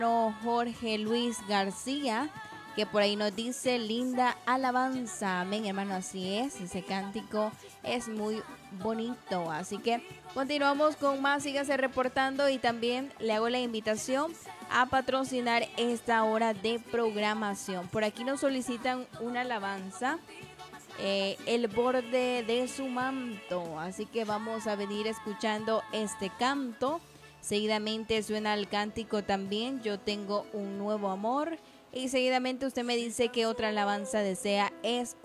Jorge Luis García, que por ahí nos dice linda alabanza. Amén, hermano, así es. Ese cántico es muy bonito. Así que continuamos con más. Sígase reportando y también le hago la invitación a patrocinar esta hora de programación. Por aquí nos solicitan una alabanza. El borde de su manto. Así que vamos a venir escuchando este canto. Seguidamente suena el cántico también, yo tengo un nuevo amor. Y seguidamente usted me dice qué otra alabanza desea escuchar.